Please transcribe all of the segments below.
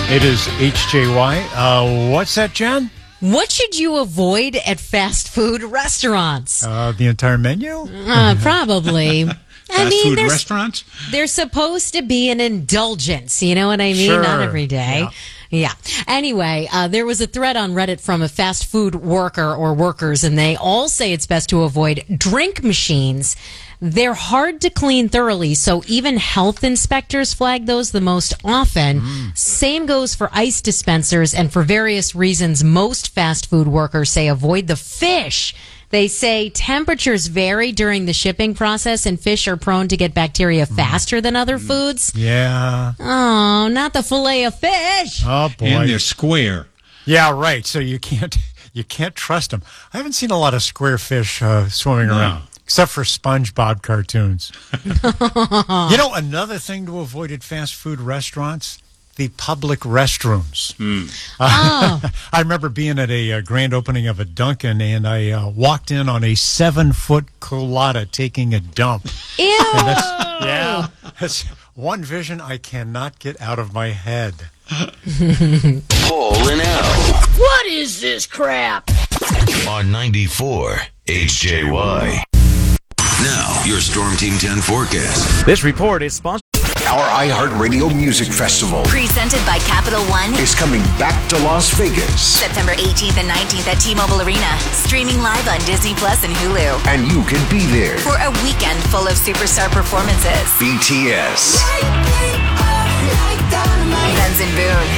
It is HJY. What's that, Jen? What should you avoid at fast food restaurants? The entire menu? Probably. Fast food restaurants? They're supposed to be an indulgence. You know what I mean? Sure. Not every day. Yeah. Anyway, there was a thread on Reddit from a fast food worker or workers, and they all say it's best to avoid drink machines. They're hard to clean thoroughly, so even health inspectors flag those the most often. Same goes for ice dispensers, and for various reasons, most fast food workers say avoid the fish. They say temperatures vary during the shipping process, and fish are prone to get bacteria faster than other foods. Yeah. Oh, not the fillet of fish. Oh, boy. And they're square. Yeah, right. So you can't trust them. I haven't seen a lot of square fish swimming around, except for SpongeBob cartoons. You know, another thing to avoid at fast food restaurants? The public restrooms. I remember being at a grand opening of a Dunkin', and I walked in on a 7-foot colada taking a dump. Ew. And that's one vision I cannot get out of my head. Paul and Al. What is this crap? On 94 HJY. Now, your Storm Team 10 forecast. This report is sponsored. Our iHeartRadio Music Festival Presented by Capital One. is coming back to Las Vegas, September 18th and 19th at T-Mobile Arena. Streaming live on Disney Plus and Hulu. and you can be there. For a weekend full of superstar performances. BTS, Benz and Boone.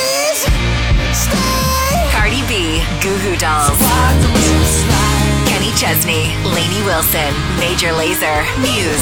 Cardi B. Goo Goo Dolls. Kenny Chesney. Lainey Wilson. Major Lazer. Muse.